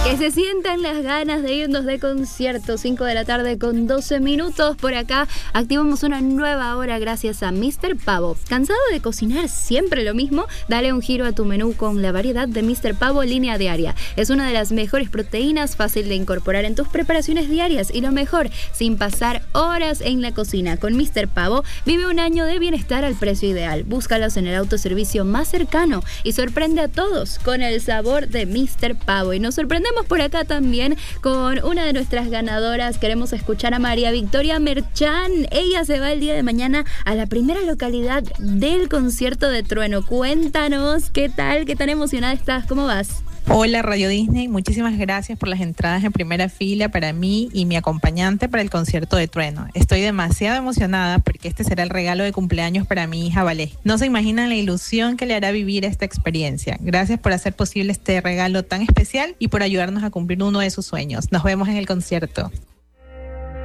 Que se sientan las ganas de irnos de concierto. 5 de la tarde con 12 minutos. Por acá activamos una nueva hora gracias a Mr. Pavo. ¿Cansado de cocinar siempre lo mismo? Dale un giro a tu menú con la variedad de Mr. Pavo línea diaria. Es una de las mejores proteínas, fácil de incorporar en tus preparaciones diarias y lo mejor, sin pasar horas en la cocina. Con Mr. Pavo vive un año de bienestar al precio ideal. Búscalos en el autoservicio más cercano y sorprende a todos con el sabor de Mr. Pavo. Y nos sorprendemos por acá también con una de nuestras ganadoras. Queremos escuchar a María Victoria Merchán. Ella se va el día de mañana a la primera localidad del concierto de Trueno. Cuéntanos, ¿qué tal? ¿Qué tan emocionada estás? ¿Cómo vas? Hola Radio Disney, muchísimas gracias por las entradas en primera fila para mí y mi acompañante para el concierto de Trueno. Estoy demasiado emocionada porque este será el regalo de cumpleaños para mi hija Valé. No se imaginan la ilusión que le hará vivir esta experiencia. Gracias por hacer posible este regalo tan especial y por ayudarnos a cumplir uno de sus sueños. Nos vemos en el concierto.